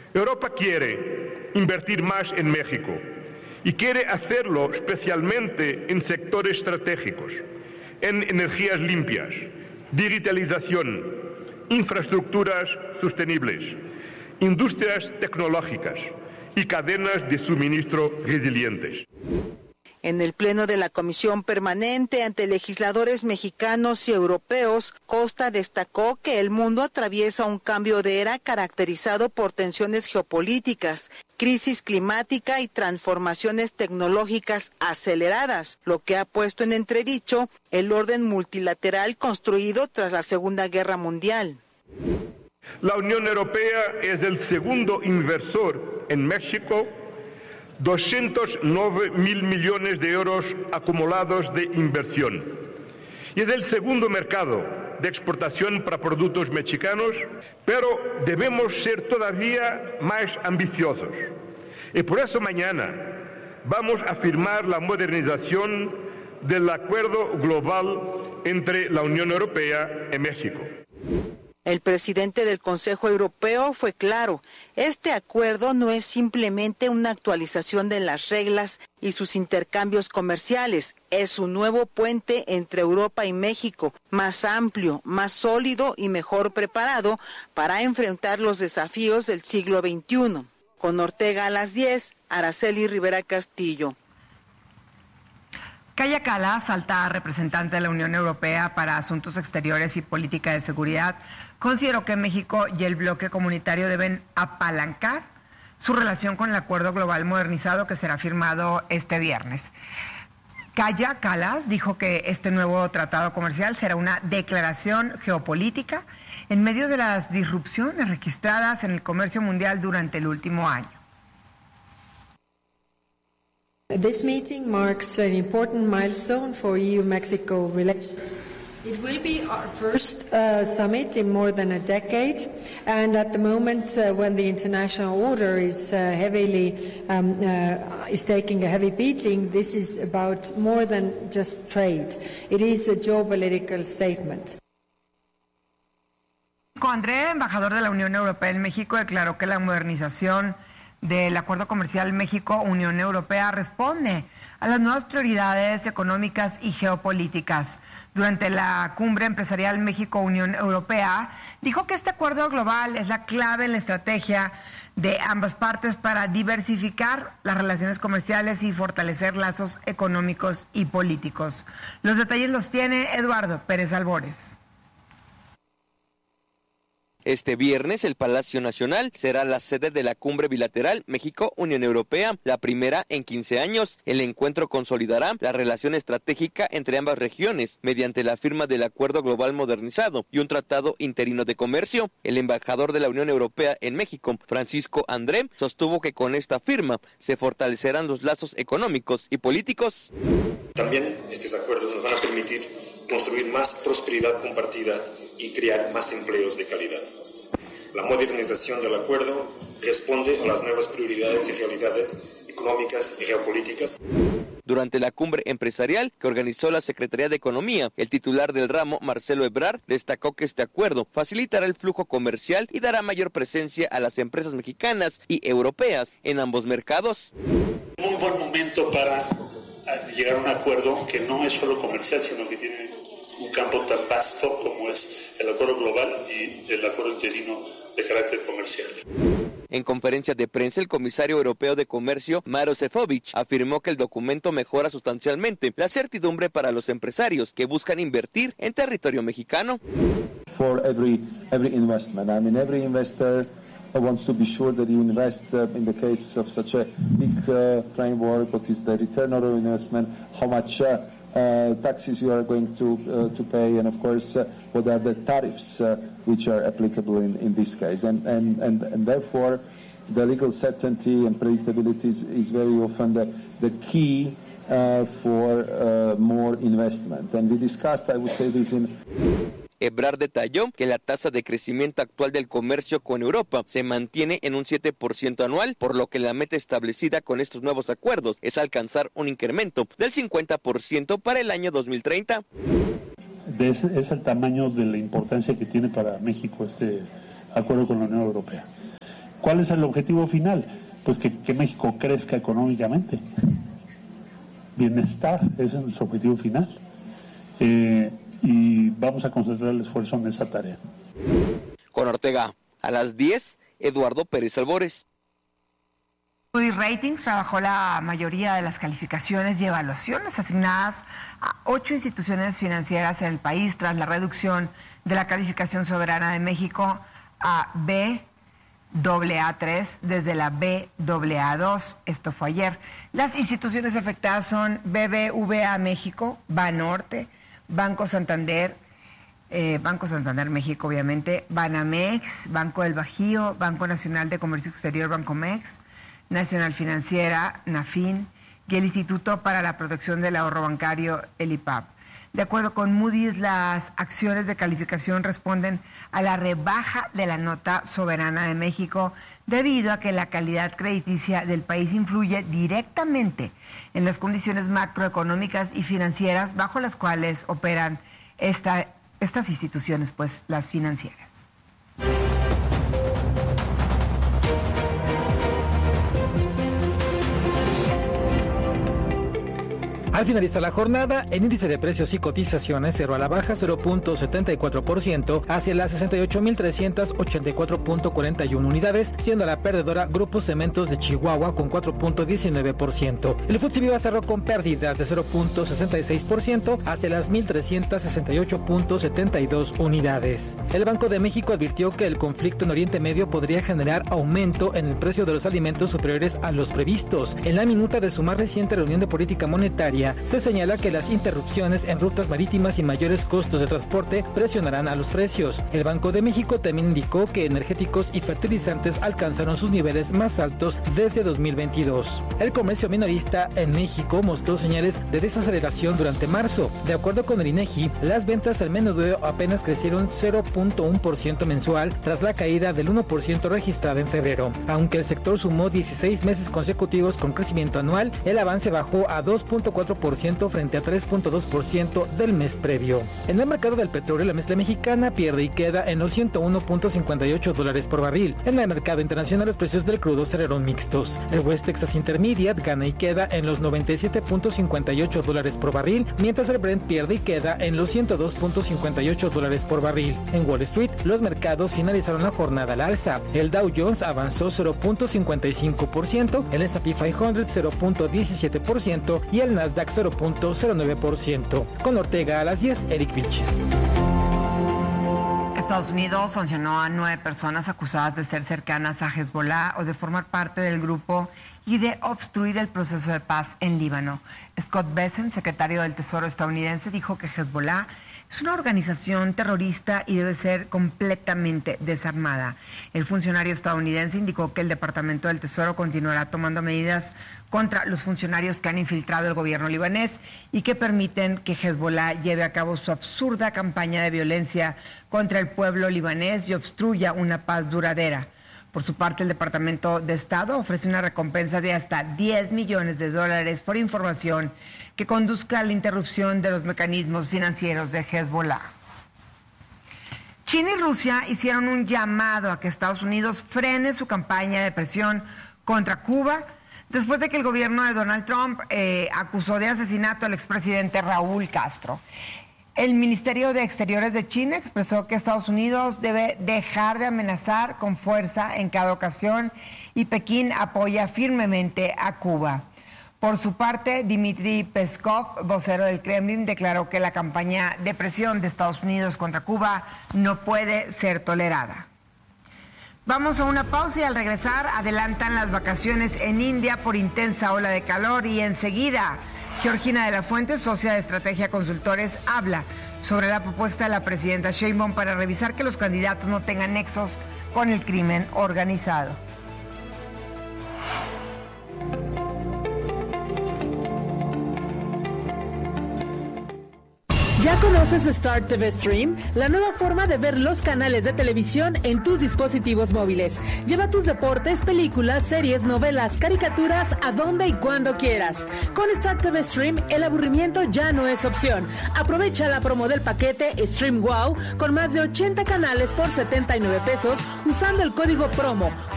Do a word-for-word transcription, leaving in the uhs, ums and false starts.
Europa quiere invertir más en México y quiere hacerlo especialmente en sectores estratégicos, en energías limpias, digitalización, infraestructuras sostenibles, industrias tecnológicas y cadenas de suministro resilientes. En el pleno de la Comisión Permanente ante legisladores mexicanos y europeos, Costa destacó que el mundo atraviesa un cambio de era caracterizado por tensiones geopolíticas, crisis climática y transformaciones tecnológicas aceleradas, lo que ha puesto en entredicho el orden multilateral construido tras la Segunda Guerra Mundial. La Unión Europea es el segundo inversor en México, doscientos nueve mil millones de euros acumulados de inversión. Y es el segundo mercado de exportación para productos mexicanos, pero debemos ser todavía más ambiciosos. Y por eso mañana vamos a firmar la modernización del acuerdo global entre la Unión Europea y México. El presidente del Consejo Europeo fue claro, este acuerdo no es simplemente una actualización de las reglas y sus intercambios comerciales, es un nuevo puente entre Europa y México, más amplio, más sólido y mejor preparado para enfrentar los desafíos del siglo veintiuno. Con Ortega a las diez, Araceli Rivera Castillo. Kaja Kallas, alta representante de la Unión Europea para Asuntos Exteriores y Política de Seguridad, consideró que México y el bloque comunitario deben apalancar su relación con el Acuerdo Global Modernizado que será firmado este viernes. Kaja Kallas dijo que este nuevo tratado comercial será una declaración geopolítica en medio de las disrupciones registradas en el comercio mundial durante el último año. This meeting marks an important milestone for E U-Mexico relations. It will be our first uh, summit in more than a decade, and at the moment uh, when the international order is uh, heavily um, uh, is taking a heavy beating, this is about more than just trade. It is a geopolitical statement. André, embajador de la Unión Europea en México, declaró que la modernización del Acuerdo Comercial México-Unión Europea responde a las nuevas prioridades económicas y geopolíticas. Durante la cumbre empresarial México-Unión Europea, dijo que este acuerdo global es la clave en la estrategia de ambas partes para diversificar las relaciones comerciales y fortalecer lazos económicos y políticos. Los detalles los tiene Eduardo Pérez Albores. Este viernes, el Palacio Nacional será la sede de la cumbre bilateral México-Unión Europea, la primera en quince años. El encuentro consolidará la relación estratégica entre ambas regiones mediante la firma del Acuerdo Global Modernizado y un tratado interino de comercio. El embajador de la Unión Europea en México, Francisco André, sostuvo que con esta firma se fortalecerán los lazos económicos y políticos. También estos acuerdos nos van a permitir construir más prosperidad compartida y crear más empleos de calidad. La modernización del acuerdo responde a las nuevas prioridades y realidades económicas y geopolíticas. Durante la cumbre empresarial que organizó la Secretaría de Economía, el titular del ramo, Marcelo Ebrard, destacó que este acuerdo facilitará el flujo comercial y dará mayor presencia a las empresas mexicanas y europeas en ambos mercados. Muy buen momento para llegar a un acuerdo que no es solo comercial, sino que tiene un campo tan vasto como es el acuerdo global y el acuerdo interino de carácter comercial. En conferencia de prensa, el comisario europeo de comercio, Maroš Šefčovič, afirmó que el documento mejora sustancialmente la certidumbre para los empresarios que buscan invertir en territorio mexicano. For every every investment, I mean every investor wants to be sure that you invest uh, in the case of such a big uh, framework, what is the return on investment, how much uh, Uh, taxes you are going to uh, to pay, and of course uh, what are the tariffs uh, which are applicable in, in this case, and, and and and therefore the legal certainty and predictability is, is very often the, the key uh, for uh, more investment. And we discussed, I would say, this in Ebrard detalló que la tasa de crecimiento actual del comercio con Europa se mantiene en un siete por ciento anual, por lo que la meta establecida con estos nuevos acuerdos es alcanzar un incremento del cincuenta por ciento para el año dos mil treinta. Es, es el tamaño de la importancia que tiene para México este acuerdo con la Unión Europea. ¿Cuál es el objetivo final? Pues que, que México crezca económicamente. Bienestar, ese es nuestro objetivo final. Eh, y vamos a concentrar el esfuerzo en esa tarea. Con Ortega, a las diez, Eduardo Pérez Albores. Moody's Ratings trabajó la mayoría de las calificaciones y evaluaciones asignadas a ocho instituciones financieras en el país tras la reducción de la calificación soberana de México a B A A tres desde la B A A dos. Esto fue ayer. Las instituciones afectadas son B B V A México, Banorte, Banco Santander, eh, Banco Santander México obviamente, Banamex, Banco del Bajío, Banco Nacional de Comercio Exterior, Bancomex, Nacional Financiera, Nafin, y el Instituto para la Protección del Ahorro Bancario, el I P A B. De acuerdo con Moody's, las acciones de calificación responden a la rebaja de la nota soberana de México debido a que la calidad crediticia del país influye directamente en las condiciones macroeconómicas y financieras bajo las cuales operan esta, estas instituciones, pues las financieras. Al finalizar la jornada, el índice de precios y cotizaciones cerró a la baja cero punto setenta y cuatro por ciento hacia las sesenta y ocho mil trescientos ochenta y cuatro punto cuarenta y uno unidades, siendo la perdedora Grupo Cementos de Chihuahua con cuatro punto diecinueve por ciento. El F T S E Viva cerró con pérdidas de cero punto sesenta y seis por ciento hacia las mil trescientos sesenta y ocho punto setenta y dos unidades. El Banco de México advirtió que el conflicto en Oriente Medio podría generar aumento en el precio de los alimentos superiores a los previstos. En la minuta de su más reciente reunión de política monetaria, se señala que las interrupciones en rutas marítimas y mayores costos de transporte presionarán a los precios. El Banco de México también indicó que energéticos y fertilizantes alcanzaron sus niveles más altos desde dos mil veintidós. El comercio minorista en México mostró señales de desaceleración durante marzo. De acuerdo con el INEGI, las ventas al menudeo apenas crecieron cero punto uno por ciento mensual tras la caída del uno por ciento registrada en febrero. Aunque el sector sumó dieciséis meses consecutivos con crecimiento anual, el avance bajó a dos punto cuatro por ciento frente a tres punto dos por ciento del mes previo. En el mercado del petróleo, la mezcla mexicana pierde y queda en los ciento uno punto cincuenta y ocho dólares por barril. En el mercado internacional, los precios del crudo cerraron mixtos. El West Texas Intermediate gana y queda en los noventa y siete punto cincuenta y ocho dólares por barril, mientras el Brent pierde y queda en los ciento dos punto cincuenta y ocho dólares por barril. En Wall Street, los mercados finalizaron la jornada al alza. El Dow Jones avanzó cero punto cincuenta y cinco por ciento, el S and P quinientos cero punto diecisiete por ciento y el Nasdaq cero punto cero nueve por ciento. Con Ortega a las diez, Eric Vilchis. Estados Unidos sancionó a nueve personas acusadas de ser cercanas a Hezbollah o de formar parte del grupo y de obstruir el proceso de paz en Líbano. Scott Bessent, secretario del Tesoro estadounidense, dijo que Hezbollah es una organización terrorista y debe ser completamente desarmada. El funcionario estadounidense indicó que el Departamento del Tesoro continuará tomando medidas contra los funcionarios que han infiltrado el gobierno libanés y que permiten que Hezbollah lleve a cabo su absurda campaña de violencia contra el pueblo libanés y obstruya una paz duradera. Por su parte, el Departamento de Estado ofrece una recompensa de hasta diez millones de dólares por información que conduzca a la interrupción de los mecanismos financieros de Hezbollah. China y Rusia hicieron un llamado a que Estados Unidos frene su campaña de presión contra Cuba después de que el gobierno de Donald Trump eh, acusó de asesinato al expresidente Raúl Castro. El Ministerio de Exteriores de China expresó que Estados Unidos debe dejar de amenazar con fuerza en cada ocasión y Pekín apoya firmemente a Cuba. Por su parte, Dmitry Peskov, vocero del Kremlin, declaró que la campaña de presión de Estados Unidos contra Cuba no puede ser tolerada. Vamos a una pausa y al regresar adelantan las vacaciones en India por intensa ola de calor y enseguida Georgina de la Fuente, socia de Estrategia Consultores, habla sobre la propuesta de la presidenta Sheinbaum para revisar que los candidatos no tengan nexos con el crimen organizado. ¿Ya conoces Star T V Stream? La nueva forma de ver los canales de televisión en tus dispositivos móviles. Lleva tus deportes, películas, series, novelas, caricaturas a donde y cuando quieras. Con Star T V Stream, el aburrimiento ya no es opción. Aprovecha la promo del paquete Stream Wow con más de ochenta canales por setenta y nueve pesos usando el código promo